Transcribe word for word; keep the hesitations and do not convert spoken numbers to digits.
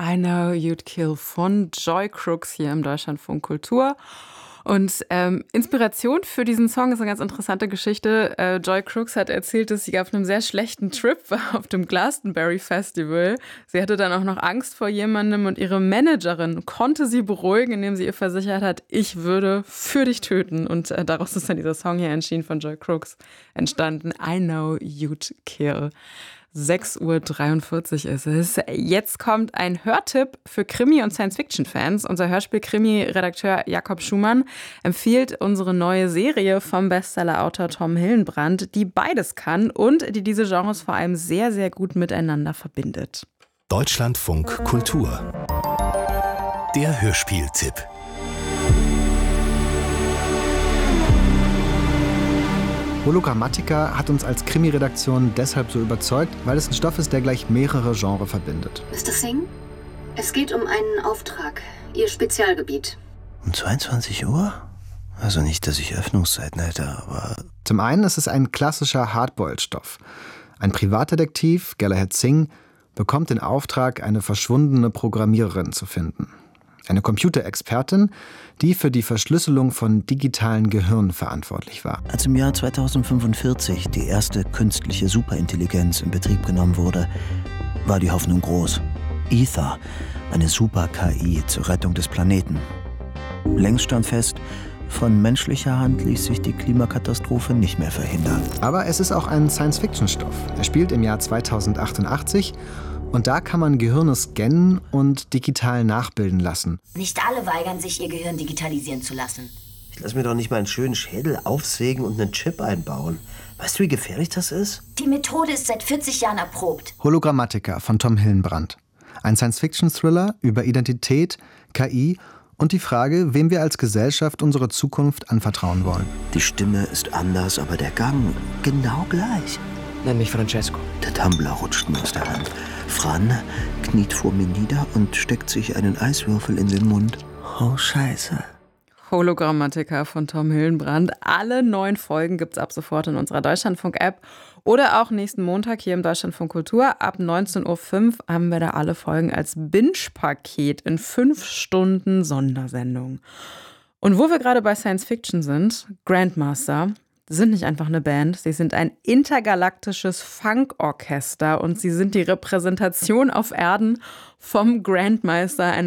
I Know You'd Kill von Joy Crooks hier im Deutschlandfunk Kultur. Und ähm, Inspiration für diesen Song ist eine ganz interessante Geschichte. Äh, Joy Crooks hat erzählt, dass sie auf einem sehr schlechten Trip war auf dem Glastonbury Festival. Sie hatte dann auch noch Angst vor jemandem und ihre Managerin konnte sie beruhigen, indem sie ihr versichert hat, ich würde für dich töten. Und äh, daraus ist dann dieser Song hier erschienen von Joy Crooks entstanden. I Know You'd Kill. sechs Uhr dreiundvierzig ist es. Jetzt kommt ein Hörtipp für Krimi- und Science-Fiction-Fans. Unser Hörspiel-Krimi-Redakteur Jakob Schumann empfiehlt unsere neue Serie vom Bestseller-Autor Tom Hillenbrand, die beides kann und die diese Genres vor allem sehr, sehr gut miteinander verbindet. Deutschlandfunk Kultur. Der Hörspieltipp. Hologrammatica hat uns als Krimi-Redaktion deshalb so überzeugt, weil es ein Stoff ist, der gleich mehrere Genres verbindet. Mister Singh, es geht um einen Auftrag, Ihr Spezialgebiet. Um zweiundzwanzig Uhr? Also nicht, dass ich Öffnungszeiten hätte, aber... Zum einen ist es ein klassischer Hardboiled-Stoff. Ein Privatdetektiv, Galahad Singh, bekommt den Auftrag, eine verschwundene Programmiererin zu finden. Eine Computerexpertin, die für die Verschlüsselung von digitalen Gehirnen verantwortlich war. Als im Jahr zweitausendfünfundvierzig die erste künstliche Superintelligenz in Betrieb genommen wurde, war die Hoffnung groß. Ether, eine Super-K I zur Rettung des Planeten. Längst stand fest, von menschlicher Hand ließ sich die Klimakatastrophe nicht mehr verhindern. Aber es ist auch ein Science-Fiction-Stoff. Er spielt im Jahr zweitausendachtundachtzig und da kann man Gehirne scannen und digital nachbilden lassen. Nicht alle weigern sich, ihr Gehirn digitalisieren zu lassen. Ich lass mir doch nicht mal einen schönen Schädel aufsägen und einen Chip einbauen. Weißt du, wie gefährlich das ist? Die Methode ist seit vierzig Jahren erprobt. Hologrammatica von Tom Hillenbrand. Ein Science-Fiction-Thriller über Identität, K I und die Frage, wem wir als Gesellschaft unsere Zukunft anvertrauen wollen. Die Stimme ist anders, aber der Gang genau gleich. Nenn mich Francesco. Der Tumbler rutscht mir aus der Hand. Fran kniet vor mir nieder und steckt sich einen Eiswürfel in den Mund. Oh, Scheiße. Hologrammatica von Tom Hillenbrand. Alle neun Folgen gibt's ab sofort in unserer Deutschlandfunk-App oder auch nächsten Montag hier im Deutschlandfunk Kultur. Ab neunzehn Uhr fünf haben wir da alle Folgen als Binge-Paket in fünf Stunden Sondersendung. Und wo wir gerade bei Science Fiction sind, Grandmaster sind nicht einfach eine Band, sie sind ein intergalaktisches Funkorchester und sie sind die Repräsentation auf Erden vom Grandmaster,